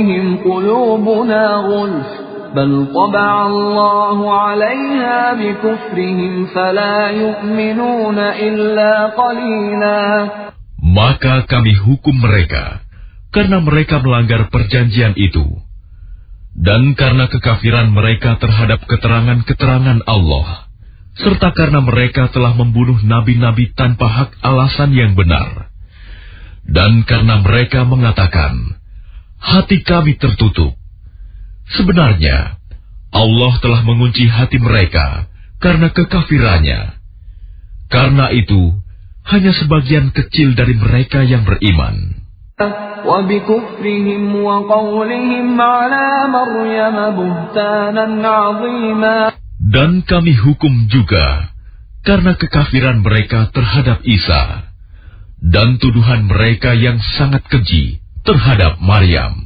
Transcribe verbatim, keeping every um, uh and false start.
قلوبنا غلف بل طبع الله عليها بكفرهم فلا يؤمنون إلا قليلا. Maka kami hukum mereka karena mereka melanggar perjanjian itu, dan karena kekafiran mereka terhadap keterangan-keterangan Allah, serta karena mereka telah membunuh nabi-nabi tanpa hak alasan yang benar, dan karena mereka mengatakan, hati kami tertutup. Sebenarnya, Allah telah mengunci hati mereka karena kekafirannya. Karena itu, hanya sebagian kecil dari mereka yang beriman. Dan kami hukum juga karena kekafiran mereka terhadap Isa dan tuduhan mereka yang sangat keji terhadap Maryam.